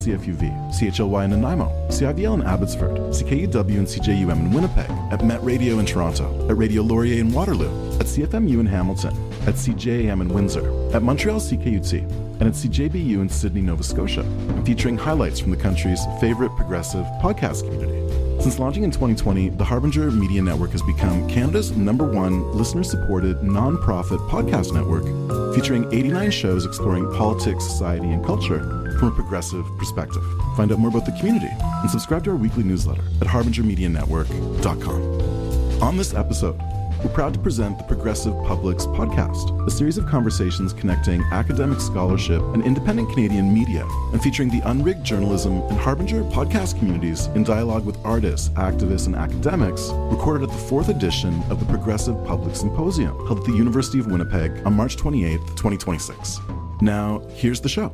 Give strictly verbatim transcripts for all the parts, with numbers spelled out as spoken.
C F U V, C H L Y in Nanaimo, C I V L in Abbotsford, C K U W and C J U M in Winnipeg, at Met Radio in Toronto, at Radio Laurier in Waterloo, at C F M U in Hamilton, at C J A M in Windsor, at Montreal C K U T, and at C J B U in Sydney, Nova Scotia, and featuring highlights from the country's favorite progressive podcast community. Since launching in twenty twenty, the Harbinger Media Network has become Canada's number one listener-supported non-profit podcast network, featuring eighty-nine shows exploring politics, society, and culture from a progressive perspective. Find out more about the community and subscribe to our weekly newsletter at harbinger media network dot com. On this episode, we're proud to present the Progressive Publics Podcast, a series of conversations connecting academic scholarship and independent Canadian media, and featuring the unrigged journalism and Harbinger podcast communities in dialogue with artists, activists, and academics, recorded at the fourth edition of the Progressive Public Symposium, held at the University of Winnipeg on March twenty-eighth, twenty twenty-six. Now, here's the show.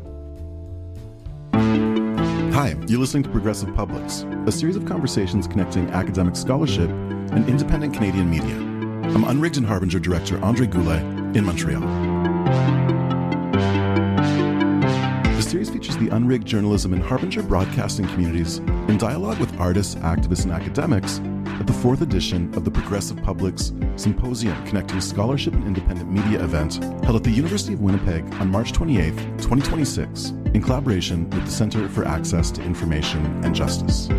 Hi, you're listening to Progressive Publics, a series of conversations connecting academic scholarship and independent Canadian media. I'm Unrigged and Harbinger Director Andre Goulet in Montreal. The series features the unrigged journalism and Harbinger broadcasting communities in dialogue with artists, activists, and academics at the fourth edition of the Progressive Publics Symposium Connecting Scholarship and Independent Media event held at the University of Winnipeg on March twenty-eighth, twenty twenty-six, in collaboration with the Centre for Access to Information and Justice.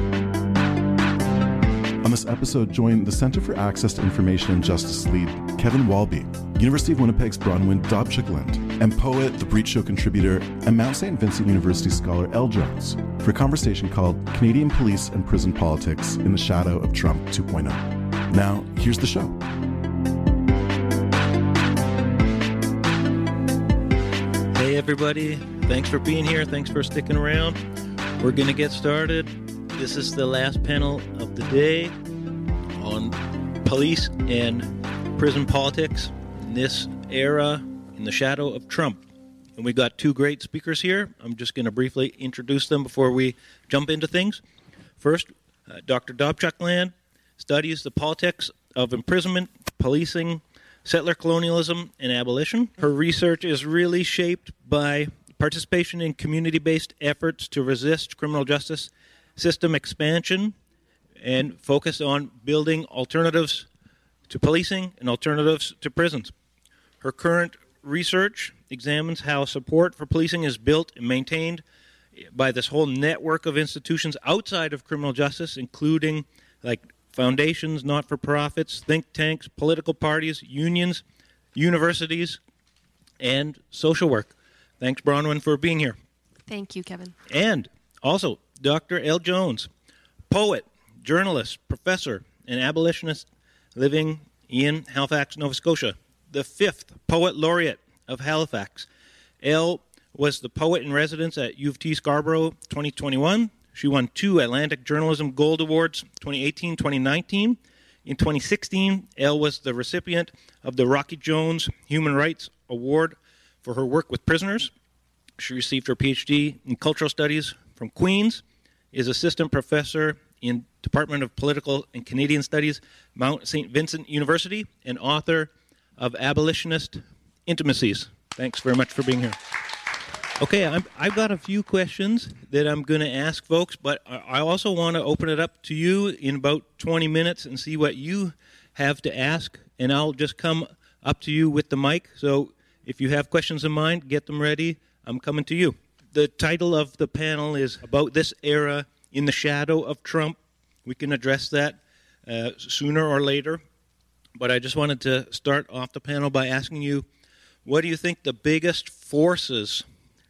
On this episode, join the Centre for Access to Information and Justice lead, Kevin Walby, University of Winnipeg's Bronwyn Dobchuk-Lind, and poet, The Breach Show contributor, and Mount Saint Vincent University scholar Elle Jones for a conversation called Canadian Police and Prison Politics in the Shadow of Trump two point oh. Now, here's the show. Hey everybody, thanks for being here, thanks for sticking around. We're going to get started. This is the last panel of the day on police and prison politics in this era in the shadow of Trump. And we've got two great speakers here. I'm just going to briefly introduce them before we jump into things. First, uh, Doctor Dobchuk-Lind studies the politics of imprisonment, policing, settler colonialism, and abolition. Her research is really shaped by participation in community-based efforts to resist criminal justice system expansion and focus on building alternatives to policing and alternatives to prisons. Her current research examines how support for policing is built and maintained by this whole network of institutions outside of criminal justice, including like foundations, not-for-profits, think tanks, political parties, unions, universities, and social work. Thanks, Bronwyn, for being here. Thank you, Kevin. And also, Doctor Elle Jones, poet, journalist, professor, and abolitionist living in Halifax, Nova Scotia, the fifth poet laureate of Halifax. Elle was the poet in residence at U of T Scarborough twenty twenty-one. She won two Atlantic Journalism Gold Awards, twenty eighteen twenty nineteen. In twenty sixteen, Elle was the recipient of the Rocky Jones Human Rights Award for her work with prisoners. She received her P H D in Cultural Studies from Queen's, is assistant professor in Department of Political and Canadian Studies, Mount Saint Vincent University, and author of Abolitionist Intimacies. Thanks very much for being here. Okay, I'm, I've got a few questions that I'm going to ask folks, but I also want to open it up to you in about twenty minutes and see what you have to ask, and I'll just come up to you with the mic. So if you have questions in mind, get them ready. I'm coming to you. The title of the panel is about this era in the shadow of Trump. We can address that uh, sooner or later. But I just wanted to start off the panel by asking you, what do you think the biggest forces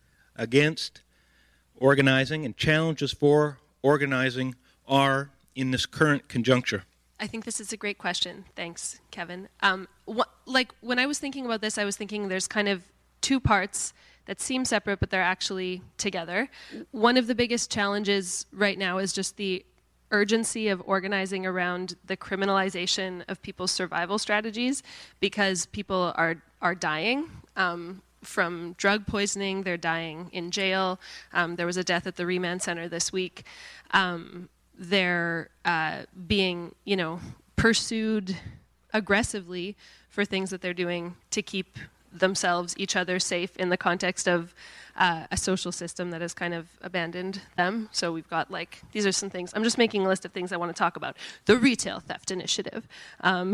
against organizing and challenges for organizing are in this current conjuncture? I think this is a great question. Thanks, Kevin. Um, wh- like when I was thinking about this, I was thinking there's kind of two parts that seem separate, but they're actually together. One of the biggest challenges right now is just the urgency of organizing around the criminalization of people's survival strategies, because people are are dying um, from drug poisoning. They're dying in jail. Um, there was a death at the Remand Center this week. Um, they're uh, being, you know, pursued aggressively for things that they're doing to keep themselves, each other safe in the context of uh, a social system that has kind of abandoned them. So we've got like, these are some things, I'm just making a list of things I want to talk about. The retail theft initiative, um,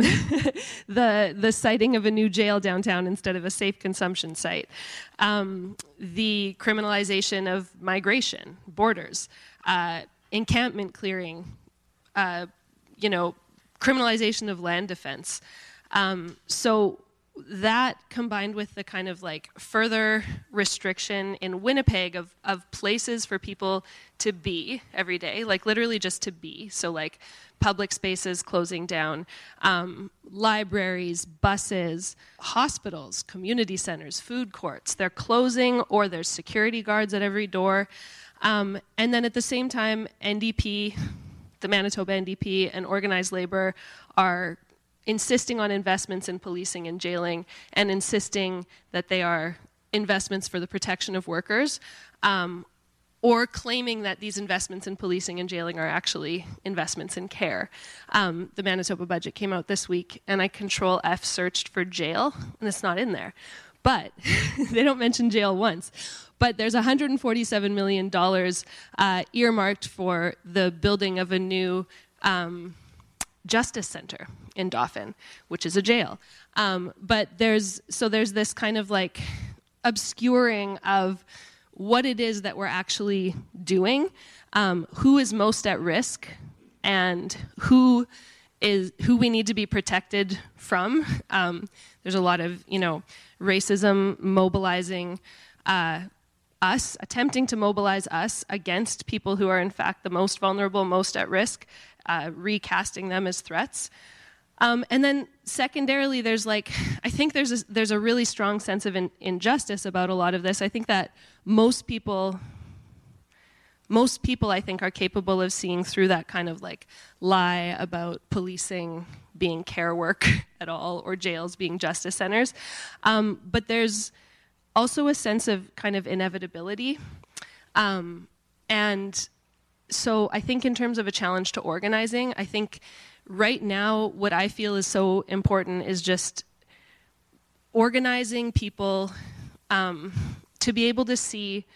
the, the siting of a new jail downtown instead of a safe consumption site, um, the criminalization of migration, borders, uh, encampment clearing, uh, you know, criminalization of land defense. Um, so that combined with the kind of like further restriction in Winnipeg of, of places for people to be every day, like literally just to be. So like public spaces closing down, um, libraries, buses, hospitals, community centers, food courts, they're closing or there's security guards at every door. Um, and then at the same time, N D P, the Manitoba N D P and organized labor are insisting on investments in policing and jailing and insisting that they are investments for the protection of workers, um, or claiming that these investments in policing and jailing are actually investments in care. Um, the Manitoba budget came out this week, and I control F searched for jail, and it's not in there. But they don't mention jail once. But there's one hundred forty-seven million dollars uh, earmarked for the building of a new um, Justice Center in Dauphin, which is a jail. Um, but there's, so there's this kind of like obscuring of what it is that we're actually doing, um, who is most at risk, and who is who we need to be protected from. Um, there's a lot of, you know, racism mobilizing uh, us, attempting to mobilize us against people who are in fact the most vulnerable, most at risk, uh, recasting them as threats. Um, and then secondarily, there's like, I think there's a, there's a really strong sense of in, injustice about a lot of this. I think that most people, most people I think are capable of seeing through that kind of like lie about policing being care work at all or jails being justice centers. Um, but there's also a sense of kind of inevitability. Um, and so I think in terms of a challenge to organizing, I think right now, what I feel is so important is just organizing people um, to be able to see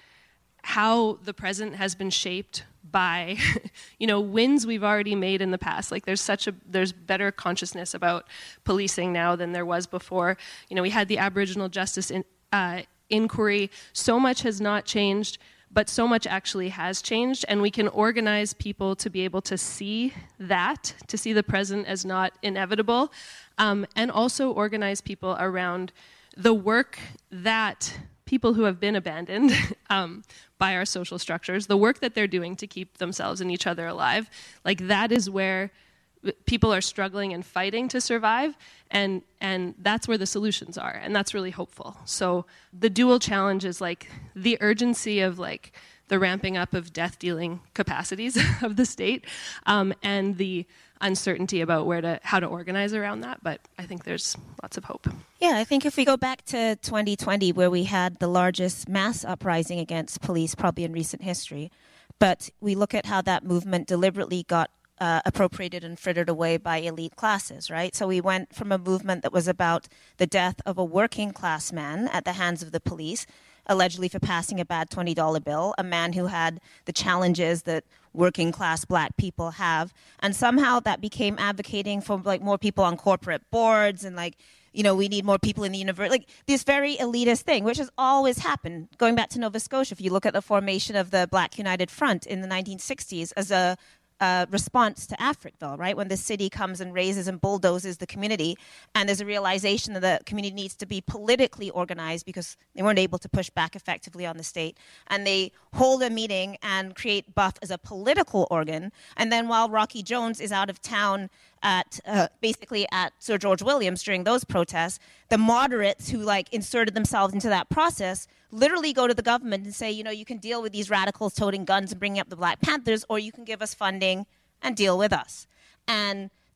how the present has been shaped by, you know, wins we've already made in the past. Like there's such a, there's better consciousness about policing now than there was before. You know, we had the Aboriginal Justice in, uh, Inquiry. So much has not changed, but so much actually has changed, and we can organize people to be able to see that, to see the present as not inevitable, um, and also organize people around the work that people who have been abandoned um, by our social structures, the work that they're doing to keep themselves and each other alive. Like that is where people are struggling and fighting to survive, and and that's where the solutions are, and that's really hopeful. So the dual challenge is like the urgency of like the ramping up of death-dealing capacities of the state, um, and the uncertainty about where to how to organize around that. But I think there's lots of hope. Yeah, I think if we go back to twenty twenty, where we had the largest mass uprising against police probably in recent history, but we look at how that movement deliberately got Uh, appropriated and frittered away by elite classes, right? So we went from a movement that was about the death of a working class man at the hands of the police, allegedly for passing a bad twenty dollar bill, a man who had the challenges that working class black people have, and somehow that became advocating for like more people on corporate boards and like, you know, we need more people in the university, like this very elitist thing, which has always happened. Going back to Nova Scotia, if you look at the formation of the Black United Front in the nineteen sixties as a Uh, response to Africville, right? When the city comes and raises and bulldozes the community, and there's a realization that the community needs to be politically organized because they weren't able to push back effectively on the state, and they hold a meeting and create Buff as a political organ, and then while Rocky Jones is out of town at uh, basically at Sir George Williams during those protests, the moderates who like inserted themselves into that process literally go to the government and say, you know, you can deal with these radicals toting guns and bringing up the Black Panthers, or you can give us funding and deal with us. And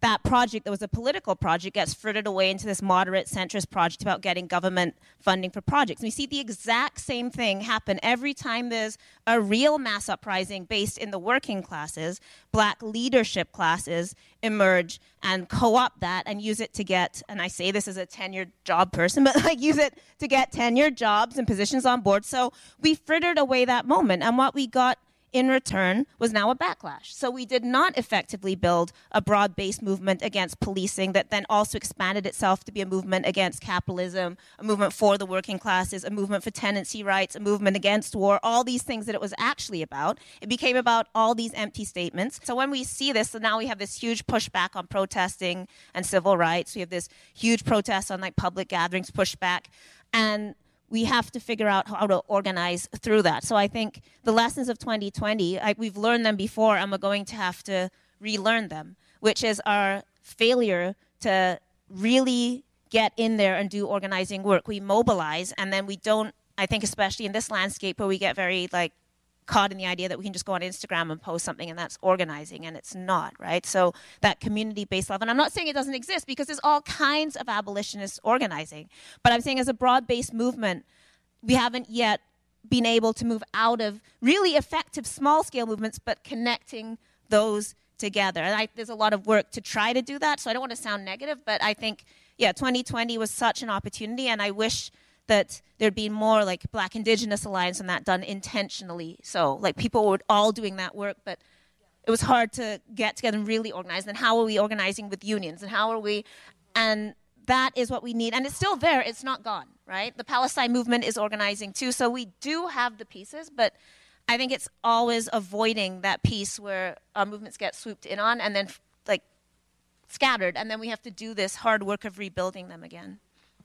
that project that was a political project gets frittered away into this moderate centrist project about getting government funding for projects. And we see the exact same thing happen every time there's a real mass uprising based in the working classes. Black leadership classes emerge and co-opt that and use it to get, and I say this as a tenured job person, but like use it to get tenured jobs and positions on board. So we frittered away that moment, and what we got in return was now a backlash. So we did not effectively build a broad-based movement against policing that then also expanded itself to be a movement against capitalism, a movement for the working classes, a movement for tenancy rights, a movement against war, all these things that it was actually about. It became about all these empty statements. So when we see this, so now we have this huge pushback on protesting and civil rights. We have this huge protest on like public gatherings, pushback, and we have to figure out how to organize through that. So I think the lessons of twenty twenty, I, we've learned them before, and we're going to have to relearn them, which is our failure to really get in there and do organizing work. We mobilize, and then we don't, I think especially in this landscape where we get very like caught in the idea that we can just go on Instagram and post something and that's organizing, and it's not, right? So that community-based level, and I'm not saying it doesn't exist because there's all kinds of abolitionist organizing, but I'm saying as a broad-based movement, we haven't yet been able to move out of really effective small-scale movements, but connecting those together. And I, there's a lot of work to try to do that, so I don't want to sound negative, but I think, yeah, twenty twenty was such an opportunity, and I wish that there'd be more like Black Indigenous Alliance and that done intentionally. So like people were all doing that work, but it was hard to get together and really organize. And how are we organizing with unions? And how are we, and that is what we need. And it's still there, it's not gone, right? The Palestine movement is organizing too. So we do have the pieces, but I think it's always avoiding that piece where our movements get swooped in on and then like scattered. And then we have to do this hard work of rebuilding them again.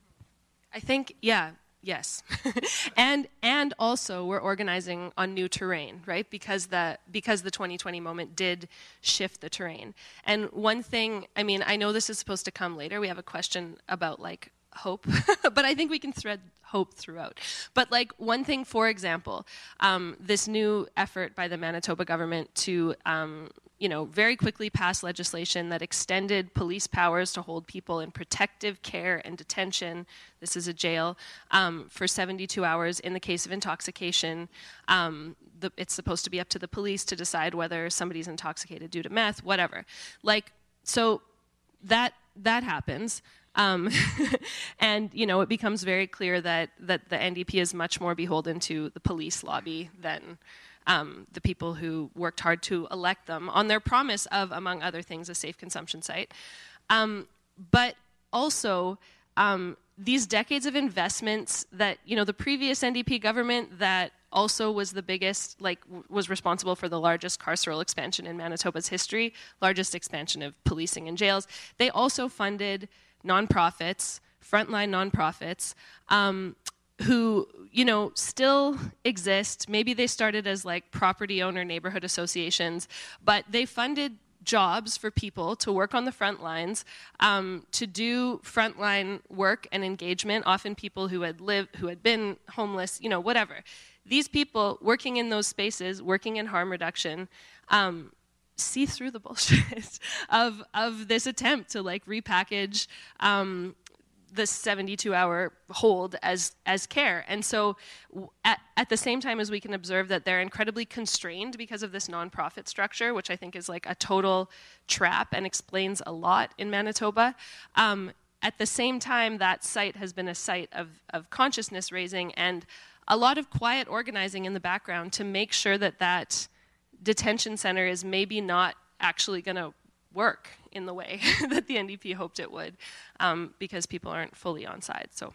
I think, yeah, yes. and and also we're organizing on new terrain, right? Because the because the twenty twenty moment did shift the terrain. And one thing, I mean, I know this is supposed to come later. We have a question about like hope, but I think we can thread hope throughout. But like one thing, for example, um, this new effort by the Manitoba government to um, you know, very quickly passed legislation that extended police powers to hold people in protective care and detention, this is a jail, um, for seventy-two hours in the case of intoxication. Um, the, it's supposed to be up to the police to decide whether somebody's intoxicated due to meth, whatever. Like, so that that happens. Um, and, you know, it becomes very clear that, that the N D P is much more beholden to the police lobby than Um, the people who worked hard to elect them on their promise of, among other things, a safe consumption site. Um, but also, um, these decades of investments that, you know, the previous N D P government that also was the biggest, like, w- was responsible for the largest carceral expansion in Manitoba's history, largest expansion of policing and jails. They also funded nonprofits, frontline nonprofits, um, who, you know, still exist. Maybe they started as like property owner neighborhood associations, but they funded jobs for people to work on the front lines, um, to do frontline work and engagement, often people who had lived, who had been homeless, you know, whatever. These people working in those spaces, working in harm reduction, um, see through the bullshit of, of this attempt to like repackage um, the seventy-two hour hold as as care. And so at, at the same time as we can observe that they're incredibly constrained because of this nonprofit structure, which I think is like a total trap and explains a lot in Manitoba, um, at the same time that site has been a site of, of consciousness raising and a lot of quiet organizing in the background to make sure that that detention center is maybe not actually going to work in the way that the N D P hoped it would, um, because people aren't fully on side. So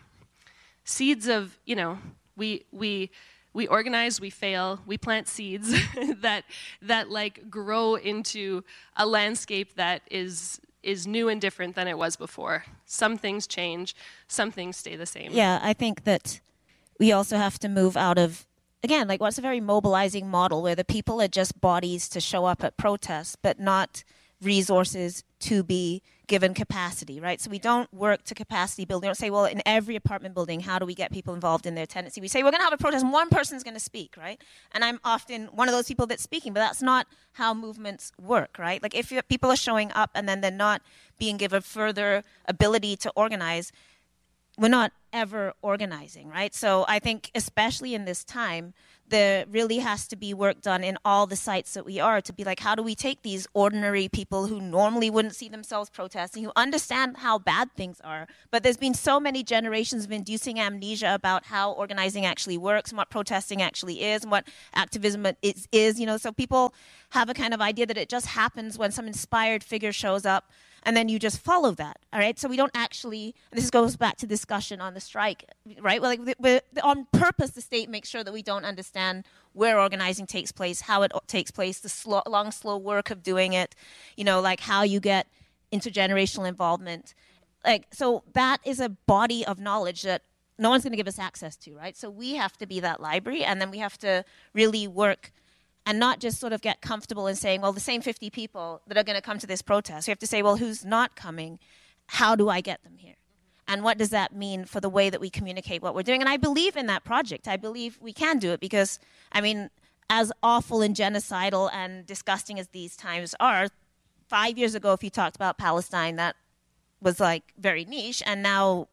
seeds of, you know, we we we organize, we fail, we plant seeds that that like grow into a landscape that is is new and different than it was before. Some things change, some things stay the same. Yeah, I think that we also have to move out of, again, like what's a very mobilizing model where the people are just bodies to show up at protests, but not resources to be given capacity, right? So we don't work to capacity building. We don't say, well, in every apartment building, how do we get people involved in their tenancy? We say, we're going to have a protest and one person's going to speak, right? And I'm often one of those people that's speaking, but that's not how movements work, right? Like if people are showing up and then they're not being given further ability to organize, we're not ever organizing, right? So I think especially in this time, there really has to be work done in all the sites that we are to be like, how do we take these ordinary people who normally wouldn't see themselves protesting, who understand how bad things are, but there's been so many generations of inducing amnesia about how organizing actually works and what protesting actually is and what activism is, is, you know, so people have a kind of idea that it just happens when some inspired figure shows up and then you just follow that, all right? So we don't actually, and this goes back to discussion on the strike, right? Well, like, we're, on purpose, the state makes sure that we don't understand where organizing takes place, how it takes place, the slow, long, slow work of doing it, you know, like how you get intergenerational involvement. Like, so that is a body of knowledge that no one's going to give us access to, right? So we have to be that library, and then we have to really work and not just sort of get comfortable in saying, well, the same fifty people that are going to come to this protest. We have to say, well, who's not coming? How do I get them here? And what does that mean for the way that we communicate what we're doing? And I believe in that project. I believe we can do it because, I mean, as awful and genocidal and disgusting as these times are, five years ago, if you talked about Palestine, that was like very niche. And now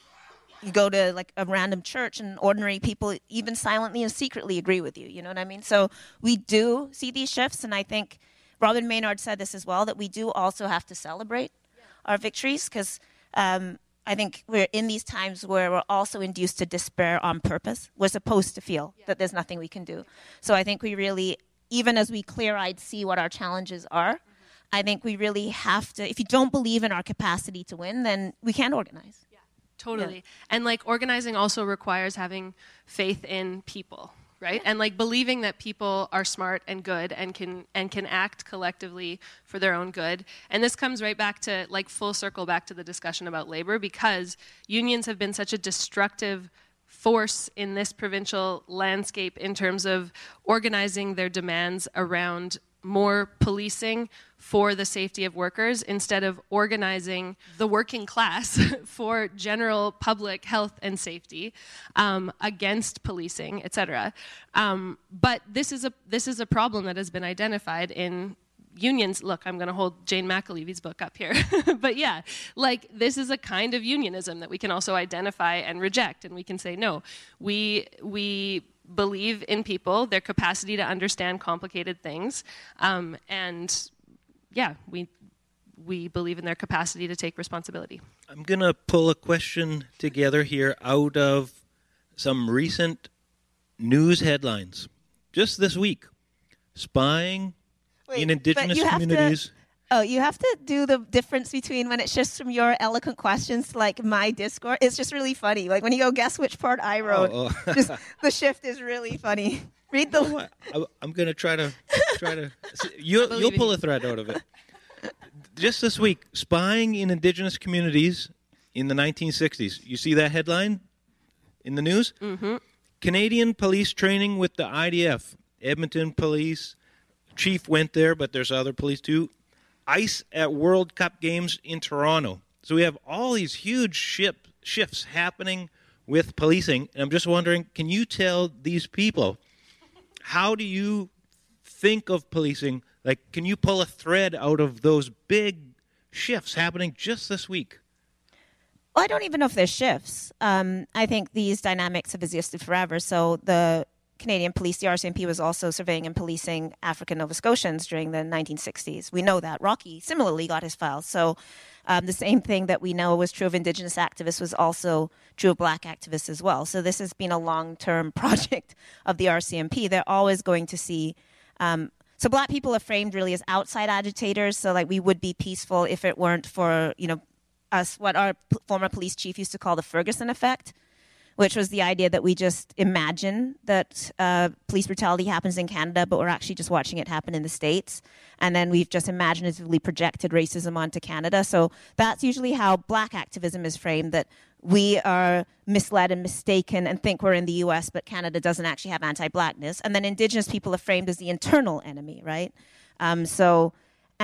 you go to like a random church and ordinary people even silently and secretly agree with you. You know what I mean? So we do see these shifts. And I think Robin Maynard said this as well, that we do also have to celebrate yeah. our victories because um, I think we're in these times where we're also induced to despair on purpose. We're supposed to feel yeah. that there's nothing we can do. So I think we really, even as we clear-eyed see what our challenges are, mm-hmm. I think we really have to, if you don't believe in our capacity to win, then we can't organize. Totally. Yeah. And like organizing also requires having faith in people, right? And like believing that people are smart and good and can and can act collectively for their own good. And this comes right back to like full circle back to the discussion about labor, because unions have been such a destructive force in this provincial landscape in terms of organizing their demands around more policing for the safety of workers instead of organizing the working class for general public health and safety um, against policing, et cetera. Um, but this is a this is a problem that has been identified in unions. Look, I'm going to hold Jane McAlevy's book up here. But yeah, like this is a kind of unionism that we can also identify and reject, and we can say, no, we we believe in people, their capacity to understand complicated things, um, and yeah, we we believe in their capacity to take responsibility. I'm going to pull a question together here out of some recent news headlines. Just this week, spying Wait, in indigenous communities. To, oh, you have to do the difference between when it shifts from your eloquent questions to like my discourse. It's just really funny. Like when you go, guess which part I wrote. Oh, oh. Just, the shift is really funny. Read the. Oh, I, I'm going to try to try to. You'll you'll pull a thread out of it. Just this week, spying in indigenous communities in the nineteen sixties. You see that headline in the news? Mm-hmm. Canadian police training with the I D F. Edmonton police chief went there, but there's other police too. ICE at World Cup games in Toronto. So we have all these huge ship, shifts happening with policing. And I'm just wondering, can you tell these people, how do you think of policing? Like, can you pull a thread out of those big shifts happening just this week? Well, I don't even know if there's shifts. Um, I think these dynamics have existed forever. So the Canadian police, the R C M P, was also surveying and policing African Nova Scotians during the nineteen sixties. We know that. Rocky similarly got his files. So um, the same thing that we know was true of Indigenous activists was also true of Black activists as well. So this has been a long-term project of the R C M P. They're always going to see... Um, so Black people are framed really as outside agitators. So like we would be peaceful if it weren't for, you know, us, what our p- former police chief used to call the Ferguson effect, which was the idea that we just imagine that uh, police brutality happens in Canada, but we're actually just watching it happen in the States. And then we've just imaginatively projected racism onto Canada. So that's usually how Black activism is framed, that we are misled and mistaken and think we're in the U S, but Canada doesn't actually have anti-Blackness. And then Indigenous people are framed as the internal enemy, right? Um, so, and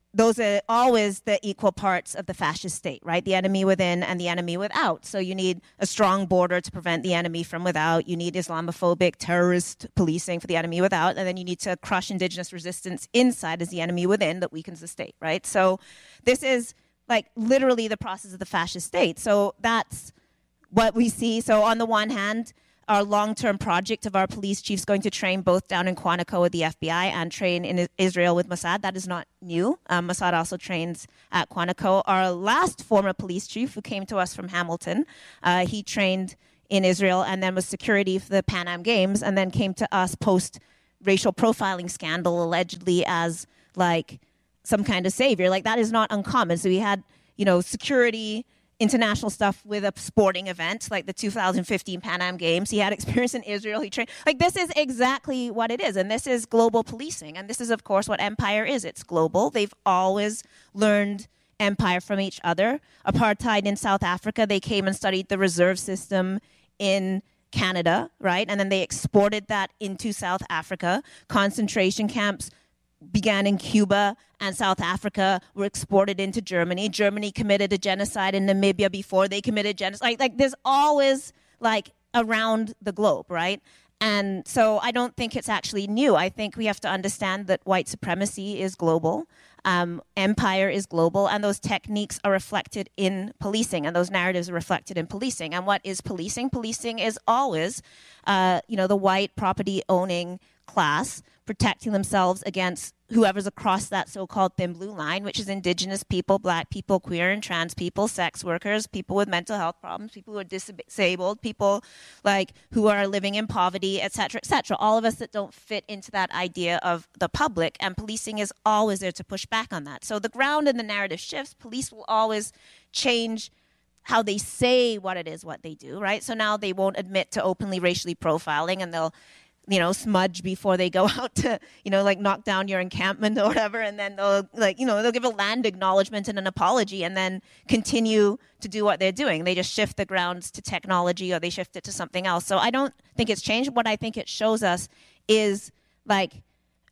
those are always the equal parts of the fascist state, right? The enemy within and the enemy without. So you need a strong border to prevent the enemy from without. You need Islamophobic terrorist policing for the enemy without. And then you need to crush indigenous resistance inside as the enemy within that weakens the state, right? So this is like literally the process of the fascist state. So that's what we see. So on the one hand, our long-term project of our police chiefs going to train both down in Quantico with the F B I and train in Israel with Mossad. That is not new. Um, Mossad also trains at Quantico. Our last former police chief who came to us from Hamilton, uh, he trained in Israel and then was security for the Pan Am Games and then came to us post-racial profiling scandal allegedly as like some kind of savior. Like that is not uncommon. So we had, you know, security international stuff with a sporting event like the two thousand fifteen Pan Am Games. He had experience in Israel. He trained. Like this is exactly what it is. And this is global policing. And this is, of course, what empire is. It's global. They've always learned empire from each other. Apartheid in South Africa, they came and studied the reserve system in Canada, right? And then they exported that into South Africa. Concentration camps began in Cuba and South Africa, were exported into Germany. Germany committed a genocide in Namibia before they committed genocide. Like, like there's always like around the globe, right? And so I don't think it's actually new. I think we have to understand that white supremacy is global, um, empire is global, and those techniques are reflected in policing, and those narratives are reflected in policing. And what is policing? Policing is always, uh, you know, the white property-owning class protecting themselves against whoever's across that so-called thin blue line, which is indigenous people, black people, queer and trans people, sex workers, people with mental health problems, people who are disabled, people like who are living in poverty, et cetera, et cetera. All of us that don't fit into that idea of the public, and policing is always there to push back on that. So the ground and the narrative shifts. Police will always change how they say what it is, what they do, right? So now they won't admit to openly racially profiling, and they'll you know, smudge before they go out to, you know, like knock down your encampment or whatever. And then they'll like, you know, they'll give a land acknowledgement and an apology and then continue to do what they're doing. They just shift the grounds to technology or they shift it to something else. So I don't think it's changed. What I think it shows us is like,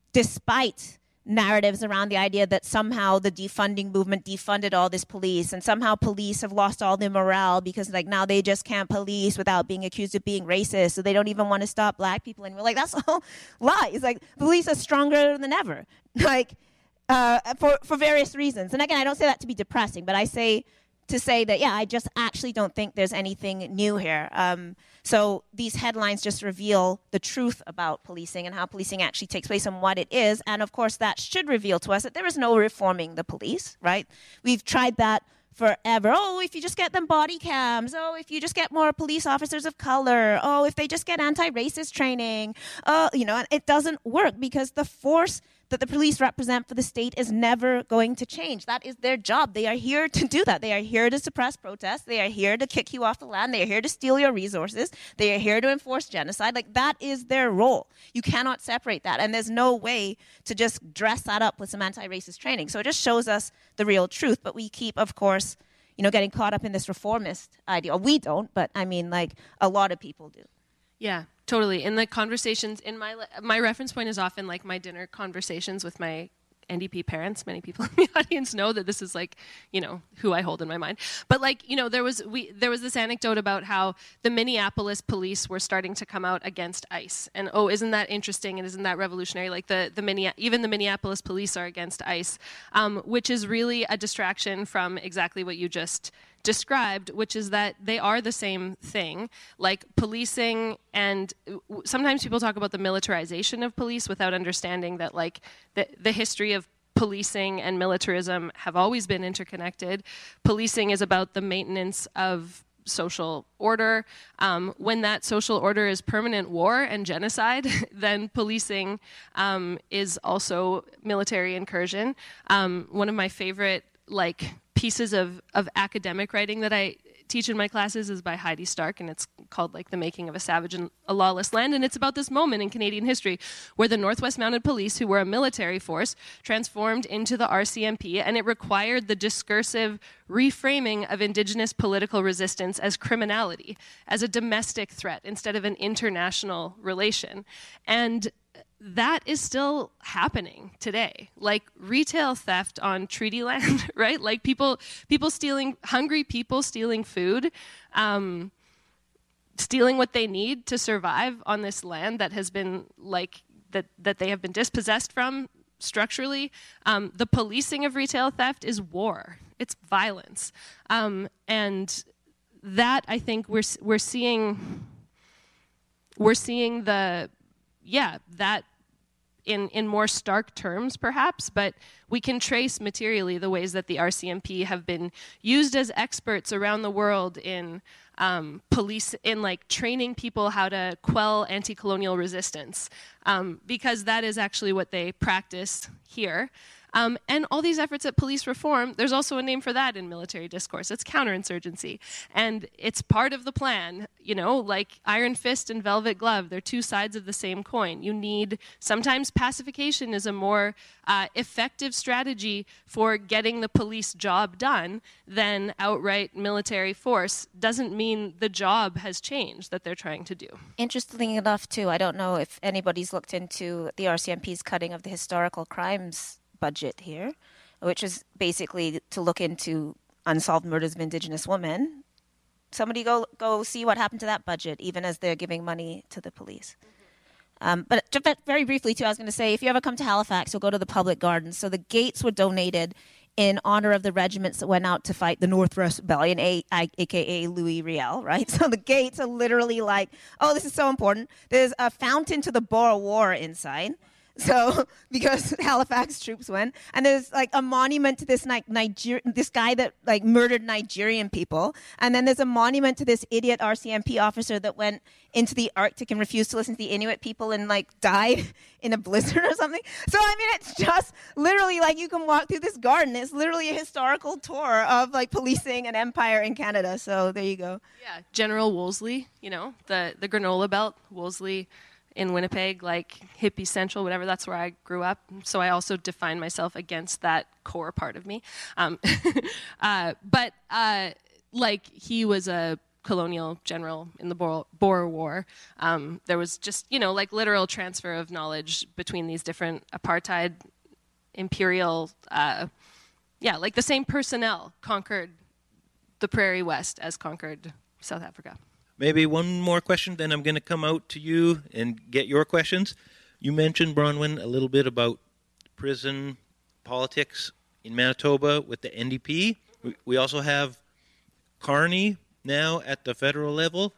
despite narratives around the idea that somehow the defunding movement defunded all this police and somehow police have lost all their morale because like now they just can't police without being accused of being racist, so they don't even want to stop black people. And we're like, that's all lies. Like police are stronger than ever, like uh, for, for various reasons. And again, I don't say that to be depressing, but I say to say that, yeah, I just actually don't think there's anything new here. Um, so these headlines just reveal the truth about policing and how policing actually takes place and what it is. And of course, that should reveal to us that there is no reforming the police, right? We've tried that forever. Oh, if you just get them body cams. Oh, if you just get more police officers of color. Oh, if they just get anti-racist training. Oh, you know, it doesn't work because the force that the police represent for the state is never going to change. That is their job. They are here to do that. They are here to suppress protests. They are here to kick you off the land. They are here to steal your resources. They are here to enforce genocide. Like, that is their role. You cannot separate that. And there's no way to just dress that up with some anti-racist training. So it just shows us the real truth. But we keep, of course, you know, getting caught up in this reformist idea. We don't, but I mean, like, a lot of people do. Yeah, totally. In the conversations, in my my reference point is often like my dinner conversations with my N D P parents. Many people in the audience know that this is like, you know, who I hold in my mind. But like, you know, there was we there was this anecdote about how the Minneapolis police were starting to come out against ICE, and oh, isn't that interesting and isn't that revolutionary? Like the the Minne- even the Minneapolis police are against ICE, um, which is really a distraction from exactly what you just described, which is that they are the same thing. Like policing, and sometimes people talk about the militarization of police without understanding that like the, the history of policing and militarism have always been interconnected. Policing is about the maintenance of social order. Um, when that social order is permanent war and genocide, then policing um, is also military incursion. Um, one of my favorite like pieces of, of academic writing that I teach in my classes is by Heidi Stark, and it's called like The Making of a Savage and a Lawless Land, and it's about this moment in Canadian history where the Northwest Mounted Police, who were a military force, transformed into the R C M P, and it required the discursive reframing of Indigenous political resistance as criminality, as a domestic threat instead of an international relation. And that is still happening today. Like retail theft on treaty land, right? Like people, people stealing, hungry people stealing food, um, stealing what they need to survive on this land that has been like, that, that they have been dispossessed from structurally. Um, the policing of retail theft is war. It's violence. Um, and that, I think we're, we're seeing, we're seeing the, yeah, that in, in more stark terms, perhaps, but we can trace materially the ways that the R C M P have been used as experts around the world in um, police, in like training people how to quell anti-colonial resistance, um, because that is actually what they practice here. Um, and all these efforts at police reform, there's also a name for that in military discourse. It's counterinsurgency. And it's part of the plan, you know, like Iron Fist and Velvet Glove. They're two sides of the same coin. You need, sometimes pacification is a more uh, effective strategy for getting the police job done than outright military force. Doesn't mean the job has changed that they're trying to do. Interestingly enough, too, I don't know if anybody's looked into the R C M P's cutting of the historical crimes budget here, which is basically to look into unsolved murders of Indigenous women. Somebody go go see what happened to that budget, even as they're giving money to the police. Mm-hmm. Um, but just very briefly, too, I was going to say, if you ever come to Halifax, you'll go to the public gardens. So the gates were donated in honor of the regiments that went out to fight the Northwest Rebellion, a, a, aka Louis Riel, right? So the gates are literally like, oh, this is so important. There's a fountain to the Boer War inside. So, because Halifax troops went, and there's like a monument to this like Niger- this guy that like murdered Nigerian people, and then there's a monument to this idiot R C M P officer that went into the Arctic and refused to listen to the Inuit people and like died in a blizzard or something. So, I mean, it's just literally like you can walk through this garden. It's literally a historical tour of like policing an empire in Canada. So there you go. Yeah, General Wolseley, you know, the the granola belt, Wolseley. In Winnipeg, like hippie central, whatever, that's where I grew up. So I also define myself against that core part of me. Um, uh, but uh, like he was a colonial general in the Boer, Boer War. Um, there was just, you know, like literal transfer of knowledge between these different apartheid, imperial, uh, yeah, like the same personnel conquered the Prairie West as conquered South Africa. Maybe one more question, then I'm going to come out to you and get your questions. You mentioned, Bronwyn, a little bit about prison politics in Manitoba with the N D P. We, we also have Carney now at the federal level,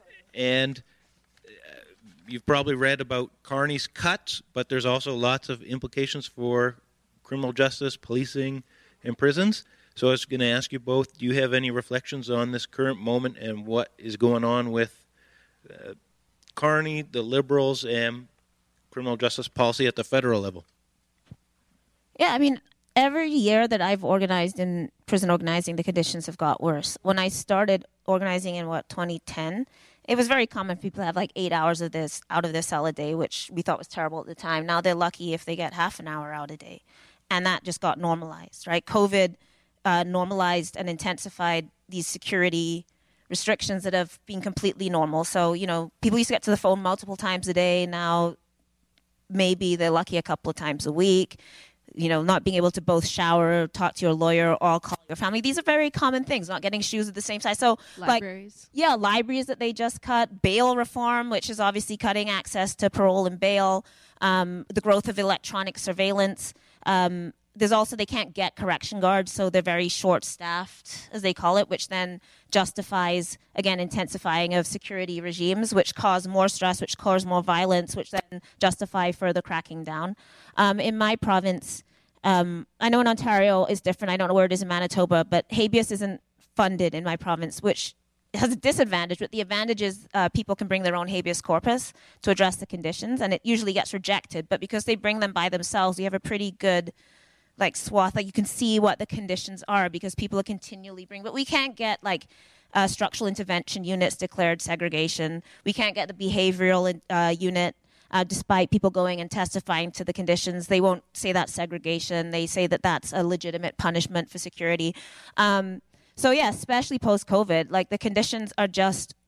and uh, you've probably read about Carney's cuts, but there's also lots of implications for criminal justice, policing, and prisons. So I was going to ask you both, do you have any reflections on this current moment and what is going on with uh, Carney, the Liberals, and criminal justice policy at the federal level? Yeah, I mean, every year that I've organized in prison organizing, the conditions have got worse. When I started organizing in, what, twenty ten, it was very common for people to have like eight hours of this out of their cell a day, which we thought was terrible at the time. Now they're lucky if they get half an hour out a day. And that just got normalized, right? COVID Uh, normalized and intensified these security restrictions that have been completely normal. So, you know, people used to get to the phone multiple times a day. Now, maybe they're lucky a couple of times a week. You know, not being able to both shower, talk to your lawyer, or call your family. These are very common things, not getting shoes at the same size. So, libraries. Like, yeah, libraries that they just cut. Bail reform, which is obviously cutting access to parole and bail. Um, the growth of electronic surveillance. Um, There's also, they can't get correction guards, so they're very short-staffed, as they call it, which then justifies, again, intensifying of security regimes, which cause more stress, which cause more violence, which then justify further cracking down. Um, in my province, um, I know in Ontario is different. I don't know where it is in Manitoba, but habeas isn't funded in my province, which has a disadvantage, but the advantage is uh, people can bring their own habeas corpus to address the conditions, and it usually gets rejected. But because they bring them by themselves, you have a pretty good like swath, like you can see what the conditions are because people are continually bringing, but we can't get like uh, structural intervention units declared segregation. We can't get the behavioral uh, unit, uh, despite people going and testifying to the conditions. They won't say that's segregation. They say that that's a legitimate punishment for security. Um, so yeah, especially post-COVID, like the conditions are just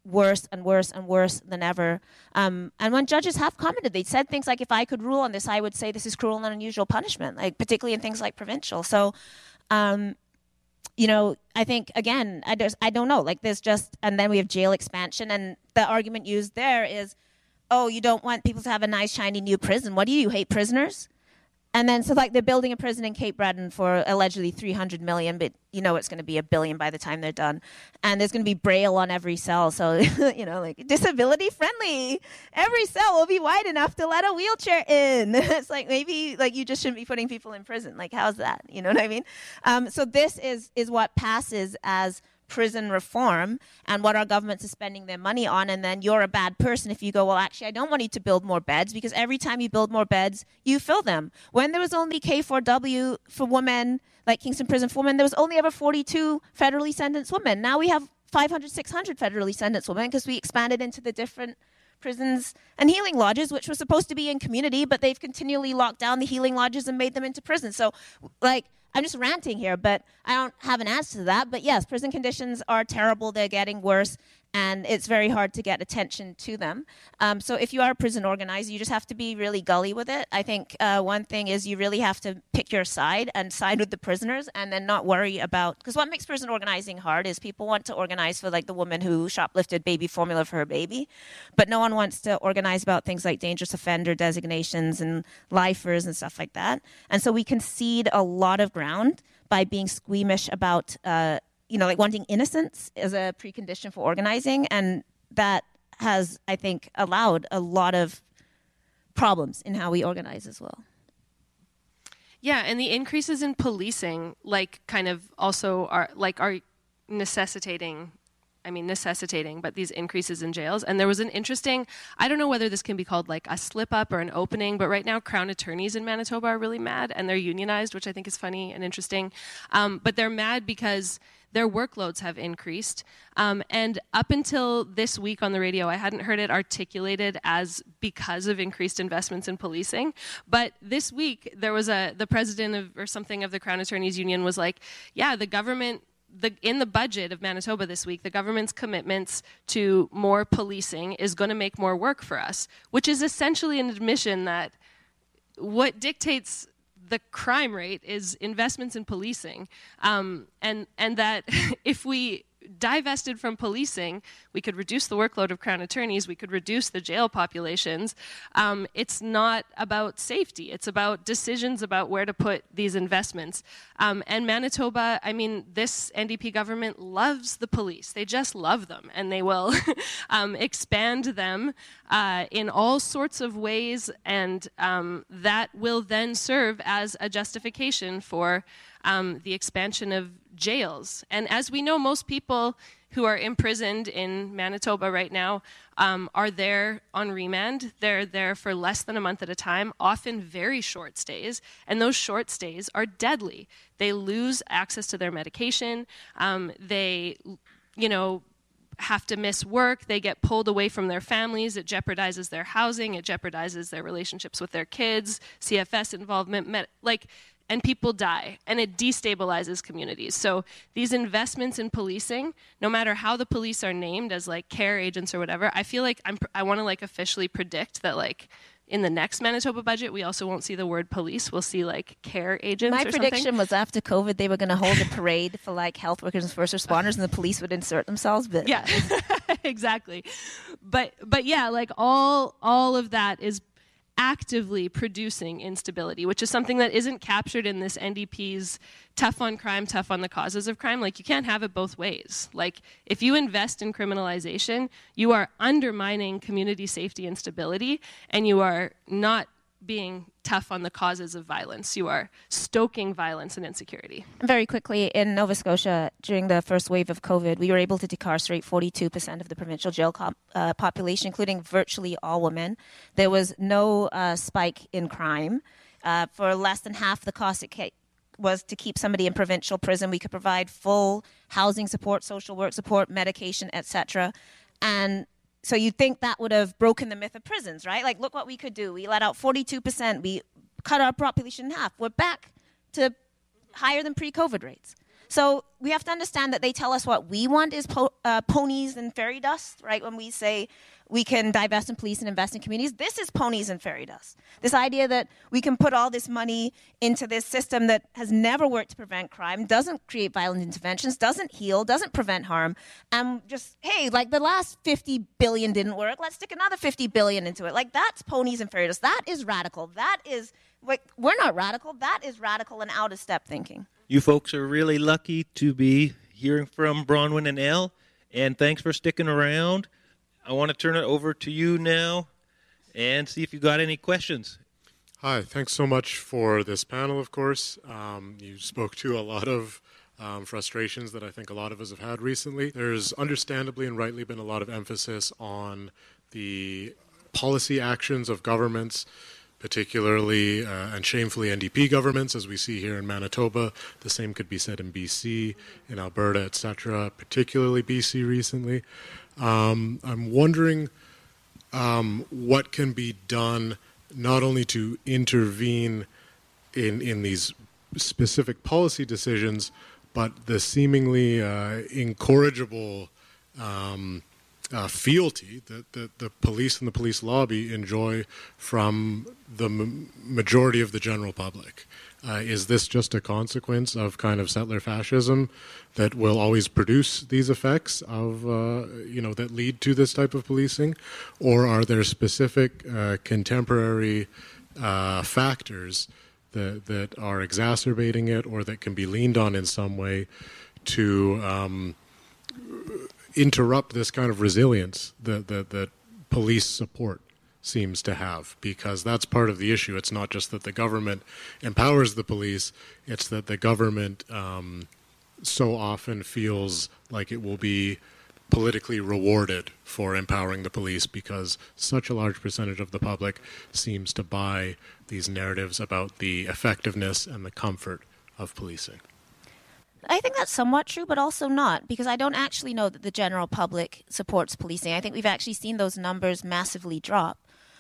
worse and worse and worse than ever. Um, and when judges have commented, they said things like, if I could rule on this, I would say this is cruel and unusual punishment, like particularly in things like provincial. So, um, you know, I think, again, I, just, I don't know, like there's just, and then we have jail expansion, and the argument used there is, oh, you don't want people to have a nice, shiny new prison. What do you, you hate prisoners? And then, so like they're building a prison in Cape Breton for allegedly three hundred million, but you know it's going to be a billion by the time they're done. And there's going to be Braille on every cell. So, you know, like disability friendly. Every cell will be wide enough to let a wheelchair in. It's like, maybe like you just shouldn't be putting people in prison. Like, how's that? You know what I mean? Um, so this is, is what passes as prison reform and what our governments are spending their money on. And then you're a bad person if you go, well, actually, I don't want you to build more beds, because every time you build more beds, you fill them. When there was only K four W for women, like Kingston Prison for Women, there was only ever forty-two federally sentenced women. Now we have five hundred, six hundred federally sentenced women because we expanded into the different prisons and healing lodges, which was supposed to be in community, but they've continually locked down the healing lodges and made them into prisons. So, like, I'm just ranting here, but I don't have an answer to that. But yes, prison conditions are terrible. They're getting worse, and it's very hard to get attention to them. Um, so if you are a prison organizer, you just have to be really gully with it. I think uh, one thing is you really have to pick your side and side with the prisoners, and then not worry about, because what makes prison organizing hard is people want to organize for like the woman who shoplifted baby formula for her baby, but no one wants to organize about things like dangerous offender designations and lifers and stuff like that. And so we concede a lot of ground by being squeamish about uh, you know, like wanting innocence as a precondition for organizing. And that has, I think, allowed a lot of problems in how we organize as well. Yeah, and the increases in policing, like, kind of also are, like, are necessitating, I mean, necessitating, but these increases in jails. And there was an interesting, I don't know whether this can be called, like, a slip-up or an opening, but right now Crown attorneys in Manitoba are really mad, and they're unionized, which I think is funny and interesting. Um, but they're mad because their workloads have increased. Um, and up until this week on the radio, I hadn't heard it articulated as because of increased investments in policing. But this week, there was a, the president of, or something of the Crown Attorneys Union was like, yeah, the government, the, in the budget of Manitoba this week, the government's commitments to more policing is going to make more work for us, which is essentially an admission that what dictates the crime rate is investments in policing, um, and and that if we divested from policing, we could reduce the workload of Crown attorneys, we could reduce the jail populations. Um, it's not about safety, it's about decisions about where to put these investments. Um, and Manitoba, I mean, this N D P government loves the police. They just love them, and they will um, expand them uh, in all sorts of ways, and um, that will then serve as a justification for um, the expansion of jails. And as we know, most people who are imprisoned in Manitoba right now um, are there on remand. They're there for less than a month at a time, often very short stays, and those short stays are deadly. They lose access to their medication. Um, they, you know, have to miss work. They get pulled away from their families. It jeopardizes their housing. It jeopardizes their relationships with their kids, C F S involvement, med- like, and people die, and it destabilizes communities. So these investments in policing, no matter how the police are named as like care agents or whatever, I feel like I'm, I want to like officially predict that like in the next Manitoba budget, we also won't see the word police. We'll see like care agents My or prediction something. was after COVID, they were going to hold a parade for like health workers and first responders, and the police would insert themselves. But yeah, exactly. But but yeah, like all all of that is actively producing instability, which is something that isn't captured in this N D P's tough on crime, tough on the causes of crime. Like, you can't have it both ways. Like, if you invest in criminalization, you are undermining community safety and stability, and you are not being tough on the causes of violence. You are stoking violence and insecurity. Very quickly, in Nova Scotia, during the first wave of COVID, we were able to decarcerate forty-two percent of the provincial jail cop, uh, population, including virtually all women. There was no uh, spike in crime. Uh, for less than half the cost it ca- was to keep somebody in provincial prison. We could provide full housing support, social work support, medication, et cetera. And so you'd think that would have broken the myth of prisons, right? Like, look what we could do. We let out forty-two percent. We cut our population in half. We're back to higher than pre-COVID rates. So we have to understand that they tell us what we want is po- uh, ponies and fairy dust, right? When we say we can divest in police and invest in communities, this is ponies and fairy dust. This idea that we can put all this money into this system that has never worked to prevent crime, doesn't create violent interventions, doesn't heal, doesn't prevent harm, and just, hey, like the last fifty billion didn't work, let's stick another fifty billion into it. Like, that's ponies and fairy dust. That is radical. That is, like, we're not radical. That is radical and out of step thinking. You folks are really lucky to be hearing from Bronwyn and Elle, and thanks for sticking around. I want to turn it over to you now and see if you got any questions. Hi, thanks so much for this panel, of course. Um, you spoke to a lot of um, frustrations that I think a lot of us have had recently. There's understandably and rightly been a lot of emphasis on the policy actions of governments, particularly uh, and shamefully N D P governments, as we see here in Manitoba. The same could be said in B C, in Alberta, et cetera, particularly B C recently. Um, I'm wondering um, what can be done not only to intervene in, in these specific policy decisions, but the seemingly uh, incorrigible um, Uh, fealty that, that the police and the police lobby enjoy from the m- majority of the general public. Uh, is this just a consequence of kind of settler fascism that will always produce these effects of, uh, you know, that lead to this type of policing? Or are there specific uh, contemporary uh, factors that, that are exacerbating it or that can be leaned on in some way to um, interrupt this kind of resilience that, that, that police support seems to have? Because that's part of the issue. It's not just that the government empowers the police, it's that the government um, so often feels like it will be politically rewarded for empowering the police because such a large percentage of the public seems to buy these narratives about the effectiveness and the comfort of policing. I think that's somewhat true, but also not, because I don't actually know that the general public supports policing. I think we've actually seen those numbers massively drop.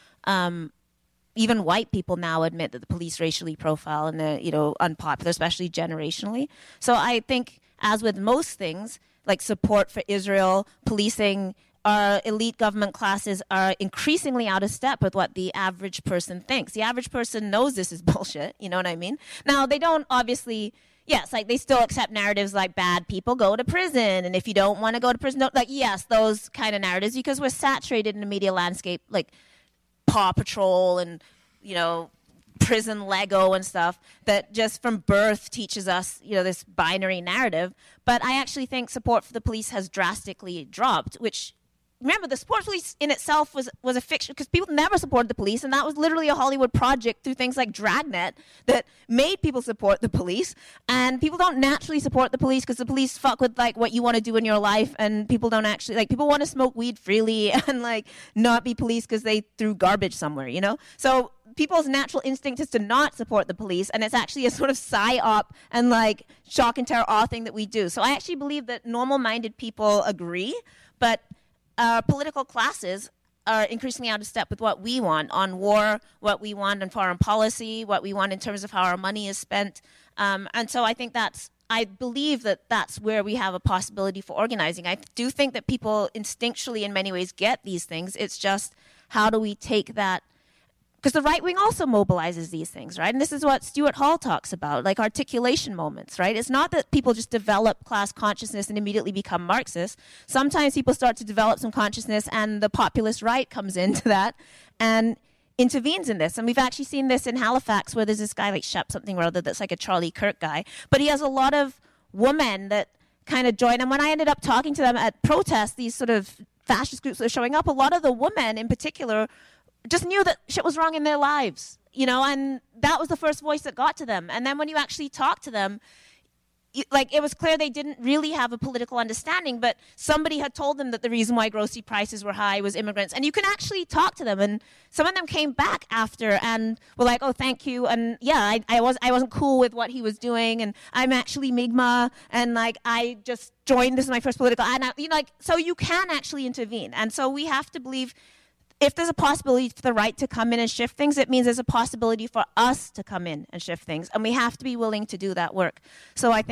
Um, even white people now admit that the police racially profile and they're, you know, unpopular, especially generationally. So I think, as with most things, like support for Israel, policing, our elite government classes are increasingly out of step with what the average person thinks. The average person knows this is bullshit, you know what I mean? Now, they don't obviously... Yes, like they still accept narratives like bad people go to prison, and if you don't want to go to prison, don't, like yes, those kind of narratives, because we're saturated in the media landscape, like Paw Patrol and, you know, prison Lego and stuff that just from birth teaches us, you know, this binary narrative. But I actually think support for the police has drastically dropped, which... Remember, the support police in itself was, was a fiction because people never supported the police, and that was literally a Hollywood project through things like Dragnet that made people support the police. And people don't naturally support the police because the police fuck with like what you want to do in your life, and people don't actually like people want to smoke weed freely and like not be policed because they threw garbage somewhere, you know. So people's natural instinct is to not support the police, and it's actually a sort of psyop and like shock and terror awe thing that we do. So I actually believe that normal-minded people agree, but our political classes are increasingly out of step with what we want on war, what we want on foreign policy, what we want in terms of how our money is spent. Um, and so I think that's, I believe that that's where we have a possibility for organizing. I do think that people instinctually in many ways get these things. It's just how do we take that? Because the right wing also mobilizes these things, right? And this is what Stuart Hall talks about, like articulation moments, right? It's not that people just develop class consciousness and immediately become Marxist. Sometimes people start to develop some consciousness and the populist right comes into that and intervenes in this. And we've actually seen this in Halifax where there's this guy like Shep something or other that's like a Charlie Kirk guy. But he has a lot of women that kind of join. And when I ended up talking to them at protests, these sort of fascist groups that are showing up, a lot of the women in particular just knew that shit was wrong in their lives, you know, and that was the first voice that got to them. And then when you actually talk to them, you, like, it was clear they didn't really have a political understanding, but somebody had told them that the reason why grocery prices were high was immigrants. And you can actually talk to them. And some of them came back after and were like, oh, thank you. And yeah, I, I, was, I wasn't cool with what he was doing. And I'm actually Mi'kmaq. And like, I just joined, this is my first political, and I, you know, like, so you can actually intervene. And so we have to believe if there's a possibility for the right to come in and shift things, it means there's a possibility for us to come in and shift things. And we have to be willing to do that work. So I think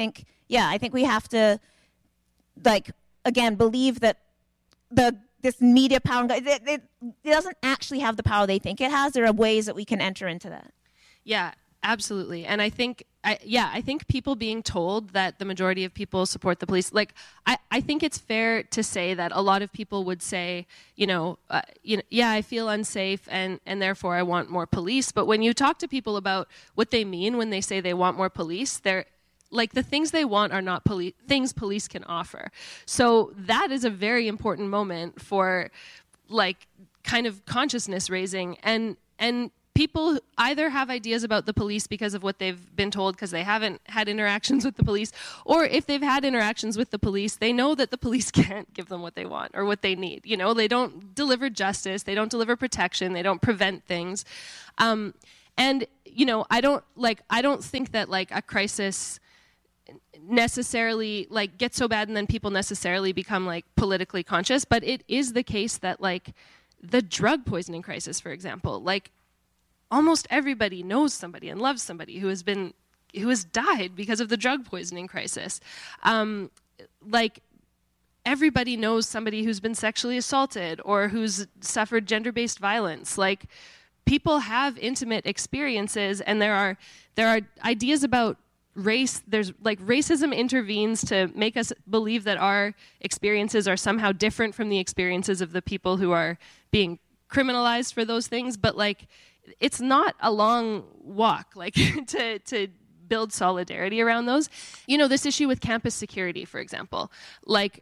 yeah, I think we have to, like, again, believe that the this media power, it, it, it doesn't actually have the power they think it has. There are ways that we can enter into that. Yeah, absolutely. And I think, I, yeah, I think people being told that the majority of people support the police, like, I, I think it's fair to say that a lot of people would say, you know, uh, you know, yeah, I feel unsafe and, and therefore I want more police. But when you talk to people about what they mean when they say they want more police, they're, like, the things they want are not poli- things police can offer. So that is a very important moment for, like, kind of consciousness raising. And and people either have ideas about the police because of what they've been told because they haven't had interactions with the police, or if they've had interactions with the police, they know that the police can't give them what they want or what they need. You know, they don't deliver justice, they don't deliver protection, they don't prevent things. Um, and, you know, I don't, like, I don't think that, like, a crisis necessarily, like, gets so bad and then people necessarily become, like, politically conscious, but it is the case that, like, the drug poisoning crisis, for example, like, almost everybody knows somebody and loves somebody who has been, who has died because of the drug poisoning crisis. Um, like, everybody knows somebody who's been sexually assaulted or who's suffered gender-based violence. Like, people have intimate experiences, and there are there are ideas about race. There's, like, racism intervenes to make us believe that our experiences are somehow different from the experiences of the people who are being criminalized for those things. But, like, it's not a long walk, like, to to build solidarity around those. You know, this issue with campus security, for example, like,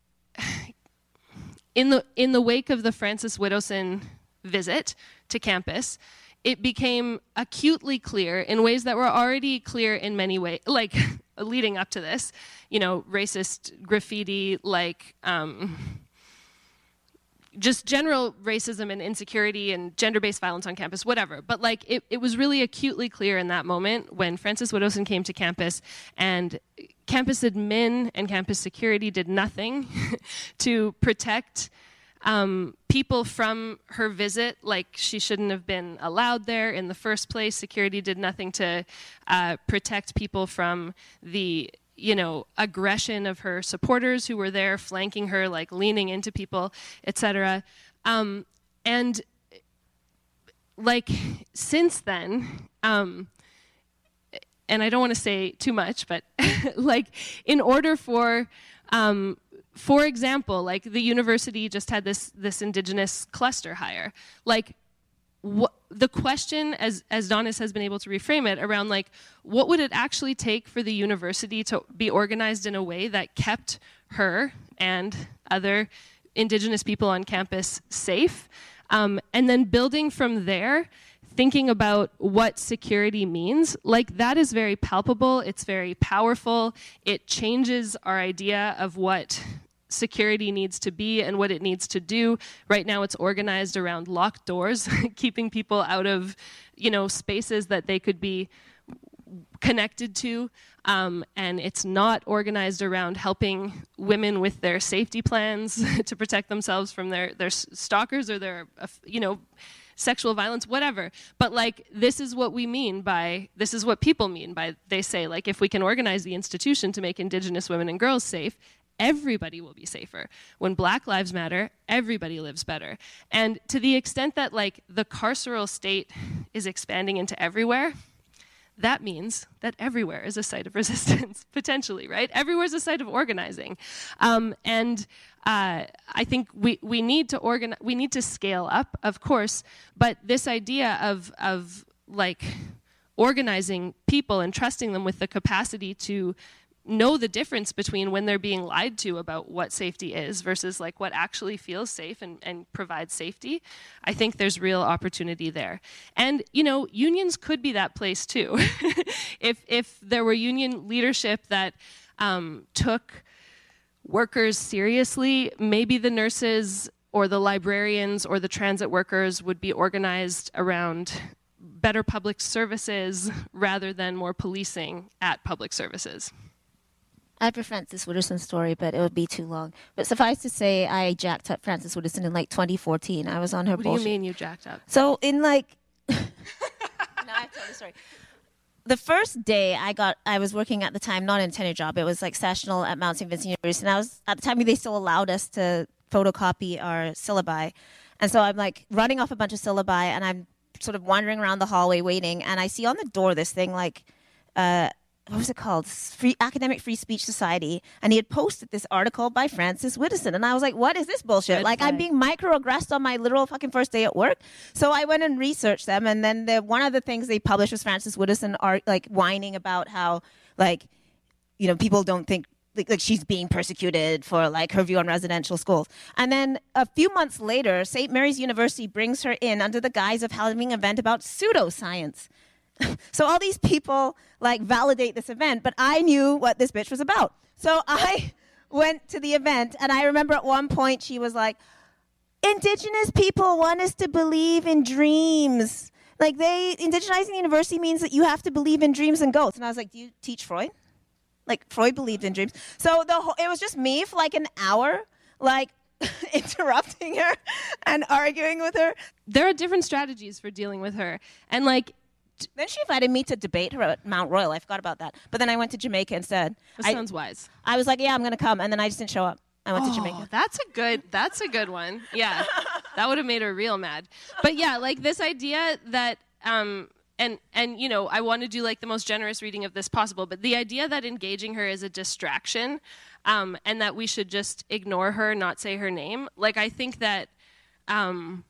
in the in the wake of the Frances Widdowson visit to campus, it became acutely clear in ways that were already clear in many ways, like, leading up to this, you know, racist graffiti, like, um, just general racism and insecurity and gender-based violence on campus, whatever. But, like, it, it was really acutely clear in that moment when Frances Widdowson came to campus and campus admin and campus security did nothing to protect um, people from her visit. Like, she shouldn't have been allowed there in the first place. Security did nothing to uh, protect people from the, you know, aggression of her supporters who were there flanking her, like, leaning into people, et cetera. Um, and, like, since then, um, and I don't want to say too much, but, like, in order for, um, for example, like, the university just had this this Indigenous cluster hire. Like, what, the question, as as Donis has been able to reframe it, around, like, what would it actually take for the university to be organized in a way that kept her and other Indigenous people on campus safe, um, and then building from there, thinking about what security means. Like, that is very palpable, it's very powerful, it changes our idea of what security needs to be and what it needs to do. Right now it's organized around locked doors, keeping people out of, you know, spaces that they could be connected to, um, and it's not organized around helping women with their safety plans to protect themselves from their, their stalkers or their, uh, you know, sexual violence, whatever. But, like, this is what we mean by, this is what people mean by, they say, like, if we can organize the institution to make Indigenous women and girls safe, everybody will be safer. When Black Lives Matter, everybody lives better. And to the extent that, like, the carceral state is expanding into everywhere, that means that everywhere is a site of resistance, potentially, right? Everywhere is a site of organizing. Um, and uh, I think we, we need to organize, we need to scale up, of course, but this idea of, of like, organizing people and trusting them with the capacity to know the difference between when they're being lied to about what safety is versus, like, what actually feels safe and, and provides safety, I think there's real opportunity there. And, you know, unions could be that place too. if if there were union leadership that um, took workers seriously, maybe the nurses or the librarians or the transit workers would be organized around better public services rather than more policing at public services. I have a Frances Widdowson story, but it would be too long. But suffice to say, I jacked up Frances Widdowson in, like, twenty fourteen. I was on her What bullshit. do you mean you jacked up? So in, like... no, I have to tell the story. the first day I got, I was working at the time, not in a tenure job. It was like sessional at Mount Saint Vincent University. And I was, at the time, they still allowed us to photocopy our syllabi. And so I'm like running off a bunch of syllabi, and I'm sort of wandering around the hallway waiting. And I see on the door this thing like, uh, what was it called? Free Academic Free Speech Society. And he had posted this article by Francis Widdowson. And I was like, what is this bullshit? Red like, flag. I'm being microaggressed on my literal fucking first day at work. So I went and researched them. And then the, one of the things they published was Francis Widdowson art, like whining about how, like, you know, people don't think like, like she's being persecuted for like her view on residential schools. And then a few months later, Saint Mary's University brings her in under the guise of having an event about pseudoscience. So all these people like validate this event, but I knew what this bitch was about. So I went to the event, and I remember at one point she was like, Indigenous people want us to believe in dreams. Like they, indigenizing the university means that you have to believe in dreams and ghosts. And I was like, do you teach Freud? Like Freud believed in dreams. So the whole, it was just me for like an hour, like interrupting her and arguing with her. There are different strategies for dealing with her. And like, then she invited me to debate her at Mount Royal. I forgot about that. But then I went to Jamaica instead. That I, sounds wise. I was like, yeah, I'm going to come. And then I just didn't show up. I went oh, to Jamaica. That's a good, that's a good one. Yeah. That would have made her real mad. But yeah, like this idea that, um, and, and, you know, I want to do like the most generous reading of this possible, but the idea that engaging her is a distraction, um, and that we should just ignore her, not say her name. Like, I think that, um,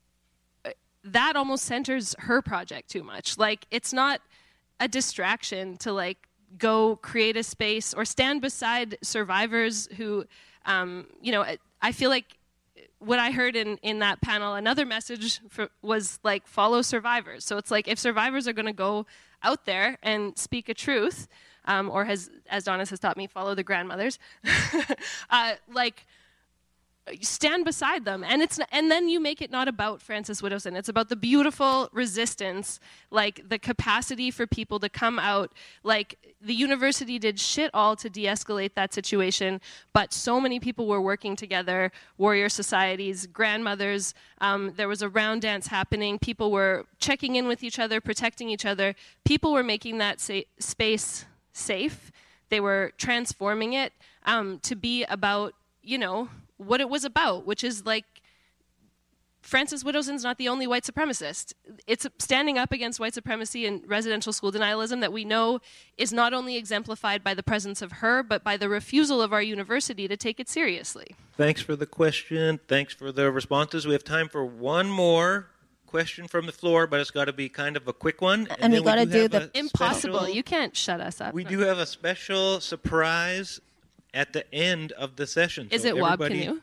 that almost centers her project too much. Like, it's not a distraction to, like, go create a space or stand beside survivors who, um, you know, I feel like what I heard in, in that panel, another message for, was, like, follow survivors. So it's like, if survivors are going to go out there and speak a truth, um, or has, as Donis has taught me, follow the grandmothers, uh, like, stand beside them, and it's and then you make it not about Francis Widdowson. It's about the beautiful resistance, like the capacity for people to come out. Like the university did shit all to de-escalate that situation, but so many people were working together. Warrior societies, grandmothers. Um, there was a round dance happening. People were checking in with each other, protecting each other. People were making that sa- space safe. They were transforming it um, to be about, you know, what it was about, which is like Francis Widdowson's not the only white supremacist. It's standing up against white supremacy and residential school denialism that we know is not only exemplified by the presence of her, but by the refusal of our university to take it seriously. Thanks for the question. Thanks for the responses. We have time for one more question from the floor, but it's got to be kind of a quick one. And, and we got to do, do the... Impossible. Special, you can't shut us up. We do have a special surprise at the end of the session. Is so it Wab Canoe?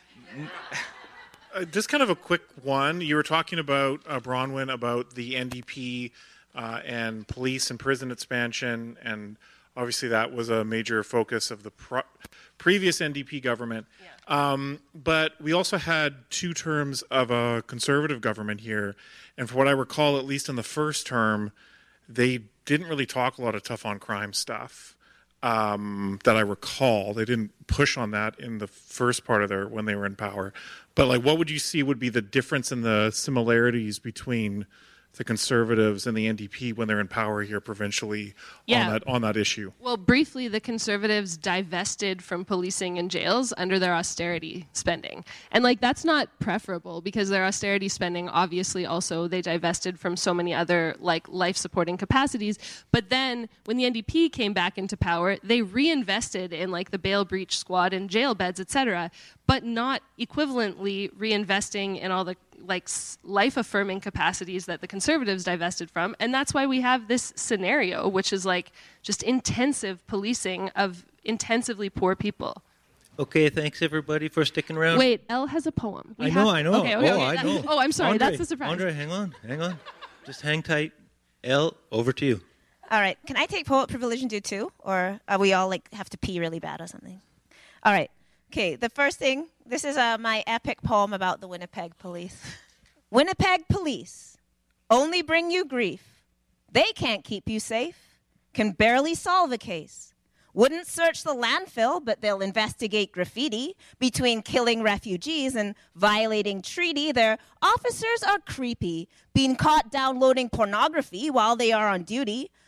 Uh, just kind of a quick one. You were talking about, uh, Bronwyn, about the N D P uh, and police and prison expansion, and obviously that was a major focus of the pro- previous N D P government. Yeah. Um, but we also had two terms of a conservative government here, and for what I recall, at least in the first term, they didn't really talk a lot of tough on crime stuff. Um, that I recall. They didn't push on that in the first part of their, when they were in power. But like, what would you see would be the difference in the similarities between the Conservatives and the N D P when they're in power here provincially yeah. on that on that issue? Well, briefly, the Conservatives divested from policing and jails under their austerity spending. And like, that's not preferable, because their austerity spending, obviously also they divested from so many other like life-supporting capacities. But then when the N D P came back into power, they reinvested in like the bail breach squad and jail beds, et cetera, but not equivalently reinvesting in all the like life-affirming capacities that the Conservatives divested from. And that's why we have this scenario, which is like just intensive policing of intensively poor people. Okay, thanks everybody for sticking around. Wait, Elle has a poem. We I have, know, I know. Okay, okay, oh, okay. I know. Oh, I'm sorry, Andre, that's the surprise. Andre, hang on, hang on. Just hang tight. Elle, over to you. All right, can I take poet privilege and do two? Or are we all like have to pee really bad or something? All right. Okay, the first thing, this is uh, my epic poem about the Winnipeg police. Winnipeg police only bring you grief. They can't keep you safe, can barely solve a case. Wouldn't search the landfill, but they'll investigate graffiti. Between killing refugees and violating treaty, their officers are creepy, being caught downloading pornography while they are on duty.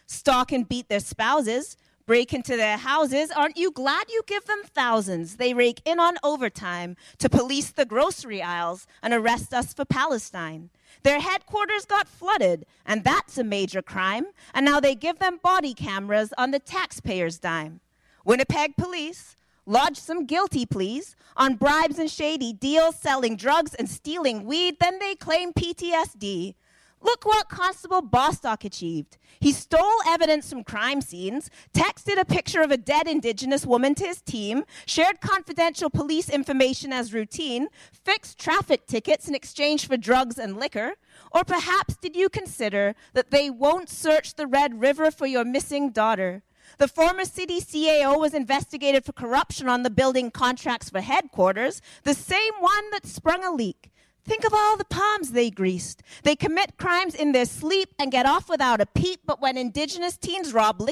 stalk and beat their spouses, break into their houses. Aren't you glad you give them thousands? They rake in on overtime to police the grocery aisles and arrest us for Palestine. Their headquarters got flooded, and that's a major crime, and now they give them body cameras on the taxpayer's dime. Winnipeg police lodge some guilty pleas on bribes and shady deals, selling drugs and stealing weed, then they claim P T S D. Look what Constable Bostock achieved. He stole evidence from crime scenes, texted a picture of a dead Indigenous woman to his team, shared confidential police information as routine, fixed traffic tickets in exchange for drugs and liquor. Or perhaps did you consider that they won't search the Red River for your missing daughter? The former city C A O was investigated for corruption on the building contracts for headquarters, the same one that sprung a leak. Think of all the palms they greased. They commit crimes in their sleep and get off without a peep, but when Indigenous teens rob liquor